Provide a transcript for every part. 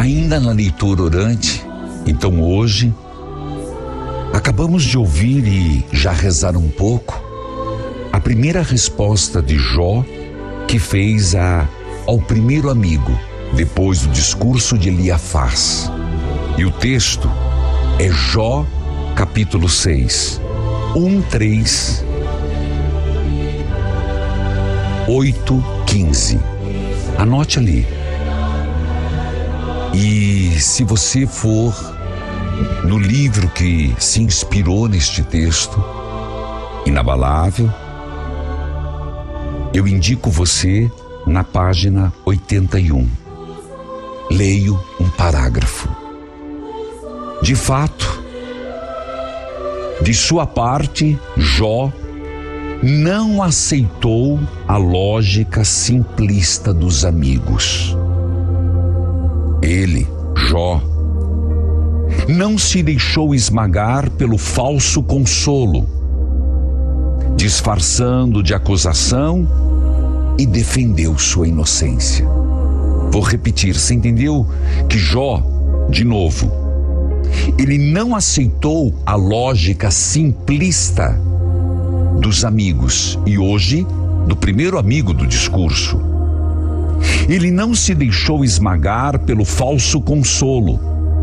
Ainda na leitura orante, então hoje, acabamos de ouvir e já rezar um pouco a primeira resposta de Jó que fez ao primeiro amigo, depois do discurso de Eliafaz. E o texto é Jó, capítulo 6, 1, 3, 8, 15. Anote ali. E se você for no livro que se inspirou neste texto, Inabalável, eu indico você na página 81. Leio um parágrafo. De fato, de sua parte, Jó não aceitou a lógica simplista dos amigos. Ele, Jó, não se deixou esmagar pelo falso consolo, disfarçando de acusação, e defendeu sua inocência. Vou repetir, você entendeu? Que Jó, de novo, ele não aceitou a lógica simplista dos amigos, e hoje, do primeiro amigo do discurso. Ele não se deixou esmagar pelo falso consolo,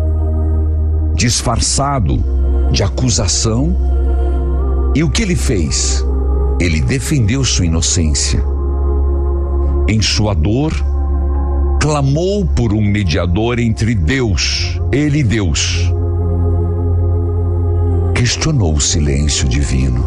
disfarçado de acusação, e o que ele fez? Ele defendeu sua inocência. Em sua dor, clamou por um mediador entre Deus, ele e Deus. Questionou o silêncio divino,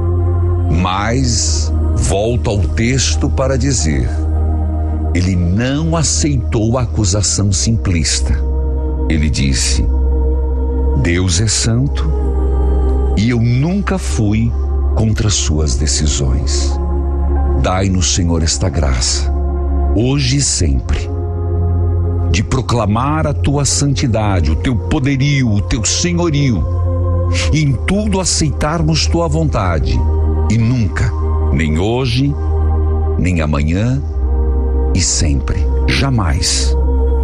mas volta ao texto para dizer: ele não aceitou a acusação simplista. Ele disse: Deus é santo e eu nunca fui contra suas decisões. Dai-nos, Senhor, esta graça, hoje e sempre, de proclamar a tua santidade, o teu poderio, o teu senhorio, e em tudo aceitarmos tua vontade, e nunca, nem hoje, nem amanhã, e sempre, jamais,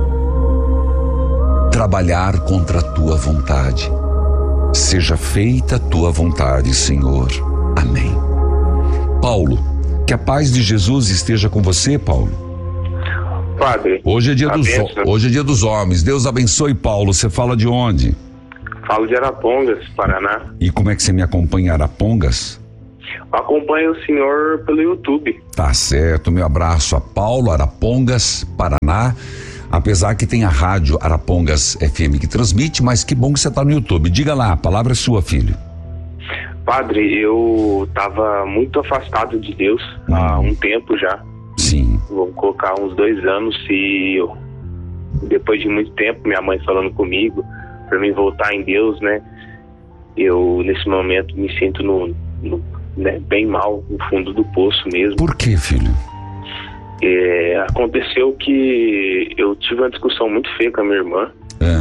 trabalhar contra a tua vontade. Seja feita a tua vontade, Senhor. Amém. Paulo, que a paz de Jesus esteja com você, Paulo. Padre, hoje é dia dos homens. Deus abençoe, Paulo. Você fala de onde? Falo de Arapongas, Paraná. E como é que você me acompanha em Arapongas? Acompanho o senhor pelo YouTube. Tá certo, meu abraço a Paulo, Arapongas, Paraná. Apesar que tem a rádio Arapongas FM que transmite, mas que bom que você está no YouTube. Diga lá, a palavra é sua, filho. Padre, eu estava muito afastado de Deus há um tempo já. Sim. Vou colocar uns 2 anos, e depois de muito tempo, minha mãe falando comigo para mim voltar em Deus, né? Eu, nesse momento, me sinto bem mal, no fundo do poço mesmo. Por quê, filho? Aconteceu que eu tive uma discussão muito feia com a minha irmã.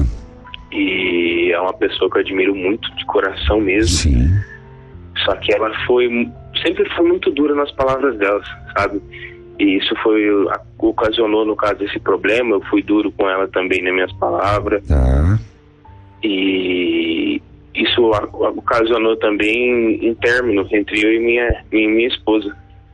E é uma pessoa que eu admiro muito, de coração mesmo. Sim. Só que ela sempre foi muito dura nas palavras dela, sabe? E isso ocasionou, no caso desse problema, eu fui duro com ela também nas minhas palavras. E isso ocasionou também um término entre eu e minha esposa,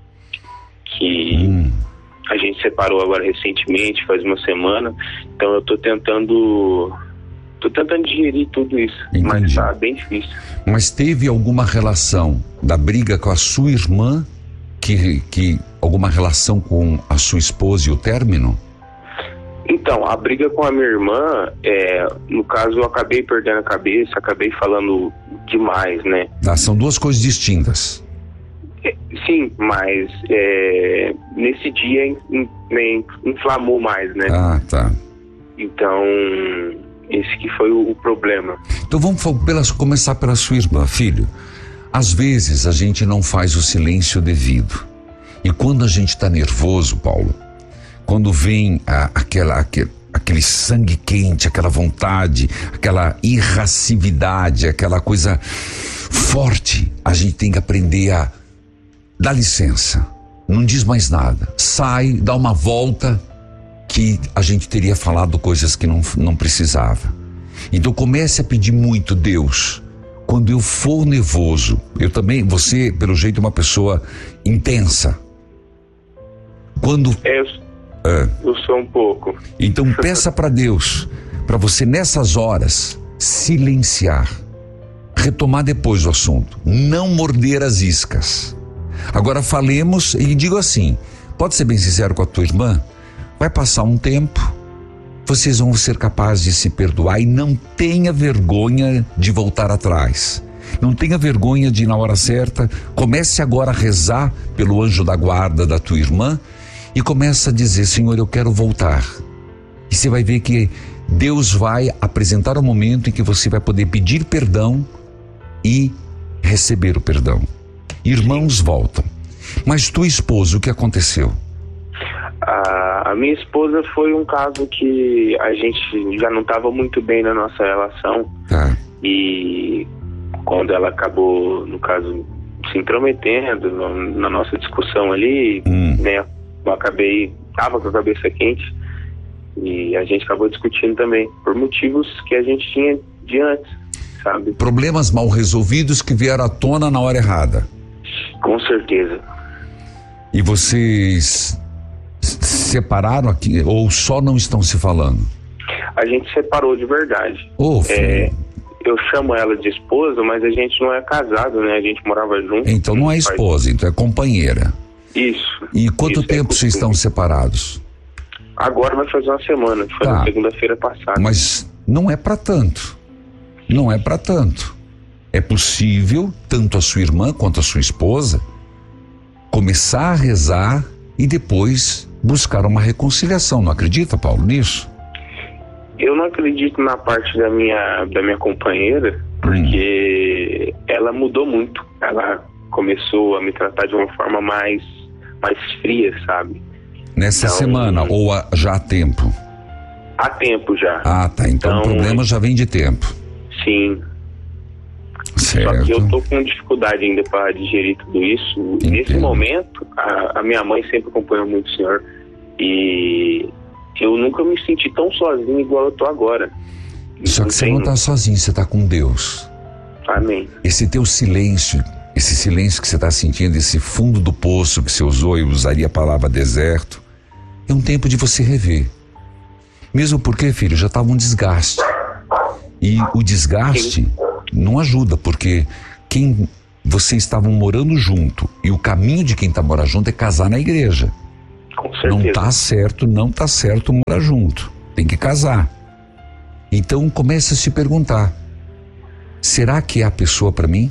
que a gente separou agora recentemente, faz uma semana. Então eu tô tentando digerir tudo isso. Entendi. Mas tá bem difícil. Mas teve alguma relação da briga com a sua irmã, que alguma relação com a sua esposa e o término? Então, a briga com a minha irmã, no caso, eu acabei perdendo a cabeça, acabei falando demais, né? São duas coisas distintas. Sim, mas nesse dia inflamou mais, né? Ah, tá. Então, esse que foi o problema. Então vamos começar pela sua irmã, filho. Às vezes a gente não faz o silêncio devido. E quando a gente está nervoso, Paulo, quando vem aquele sangue quente, aquela vontade, aquela irascibilidade, aquela coisa forte, a gente tem que aprender a dar licença. Não diz mais nada. Sai, dá uma volta, que a gente teria falado coisas que não precisava. Então comece a pedir muito: Deus, quando eu for nervoso, eu também, você pelo jeito é uma pessoa intensa. Quando eu sou um pouco. Então peça para Deus, para você nessas horas silenciar, retomar depois o assunto, não morder as iscas. Agora falemos e digo assim, pode ser bem sincero com a tua irmã, vai passar um tempo, vocês vão ser capazes de se perdoar e não tenha vergonha de voltar atrás. Não tenha vergonha de, na hora certa, comece agora a rezar pelo anjo da guarda da tua irmã e comece a dizer: Senhor, eu quero voltar. E você vai ver que Deus vai apresentar um momento em que você vai poder pedir perdão e receber o perdão. Irmãos voltam. Mas tua esposa, o que aconteceu? A minha esposa foi um caso que a gente já não estava muito bem na nossa relação. Tá. E quando ela acabou, no caso, se intrometendo na nossa discussão ali, né, tava com a cabeça quente e a gente acabou discutindo também, por motivos que a gente tinha de antes, sabe? Problemas mal resolvidos que vieram à tona na hora errada. Com certeza. E vocês se separaram aqui ou só não estão se falando? A gente separou de verdade. Eu chamo ela de esposa, mas a gente não é casado, né? A gente morava junto. Então não é esposa, então é companheira. Isso. E quanto tempo vocês estão separados? Agora vai fazer uma semana, foi na segunda-feira passada. Mas não é para tanto. Não é para tanto. É possível, tanto a sua irmã quanto a sua esposa, começar a rezar e depois buscar uma reconciliação. Não acredita, Paulo, nisso? Eu não acredito na parte da minha companheira, porque ela mudou muito. Ela começou a me tratar de uma forma mais fria, sabe? Nessa semana ou já há tempo? Há tempo já. Ah, tá. Então o problema já vem de tempo. Sim. Certo. Só que eu tô com dificuldade ainda para digerir tudo isso. Entendo. Nesse momento, a minha mãe sempre acompanhou muito o senhor e eu nunca me senti tão sozinho igual eu tô agora. Só que você não tá sozinho, você tá com Deus. Amém. Esse teu silêncio, esse silêncio que você tá sentindo, esse fundo do poço que você usou, eu usaria a palavra deserto, é um tempo de você rever. Mesmo porque, filho, já tava um desgaste. E o desgaste não ajuda, porque quem vocês estavam morando junto e o caminho de quem tá morando junto é casar na igreja. Com certeza. Não tá certo morar junto. Tem que casar. Então comece a se perguntar: será que é a pessoa para mim?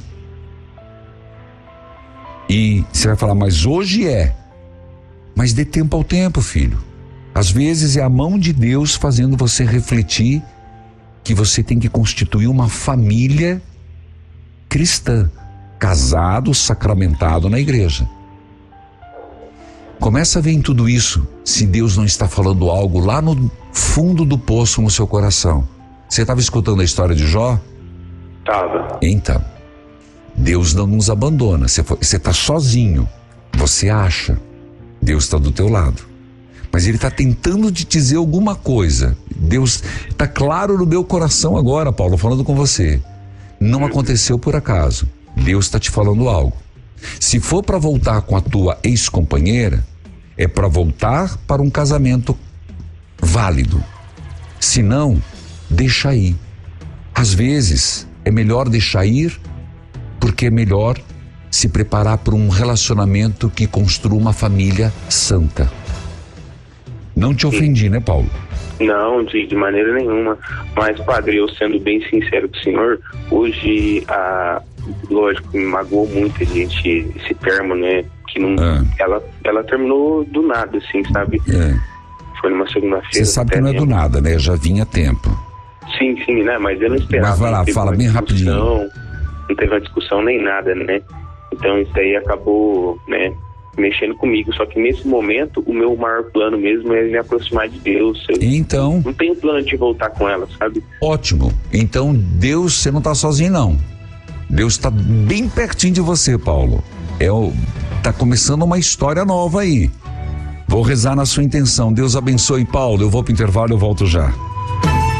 E você vai falar: mas hoje é. Mas dê tempo ao tempo, filho. Às vezes é a mão de Deus fazendo você refletir que você tem que constituir uma família cristã, casado, sacramentado na igreja. Começa a ver em tudo isso se Deus não está falando algo lá no fundo do poço no seu coração. Você estava escutando a história de Jó? Tava. Então, Deus não nos abandona. Você está sozinho, você acha. Deus está do teu lado. Mas Ele está tentando te dizer alguma coisa. Deus está claro no meu coração agora, Paulo, falando com você. Não aconteceu por acaso. Deus está te falando algo. Se for para voltar com a tua ex-companheira, é para voltar para um casamento válido. Se não, deixa ir. Às vezes é melhor deixar ir, porque é melhor se preparar para um relacionamento que construa uma família santa. Não te ofendi, né, Paulo? Não, de maneira nenhuma. Mas, padre, eu sendo bem sincero com o senhor, hoje, lógico, me magoou muito esse termo, né? Que não, ela terminou do nada, assim, sabe? Foi numa segunda-feira. Você sabe que não é do nada, né? Já vinha tempo. Sim, né? Mas eu não esperava. Mas vai lá, fala bem rapidinho. Não teve uma discussão nem nada, né? Então isso aí acabou, né, mexendo comigo. Só que nesse momento, o meu maior plano mesmo é me aproximar de Deus. Então, não tenho plano de voltar com ela, sabe? Ótimo. Então Deus, você não tá sozinho, não. Deus tá bem pertinho de você, Paulo. Tá começando uma história nova aí. Vou rezar na sua intenção. Deus abençoe, Paulo. Eu vou para o intervalo, eu volto já.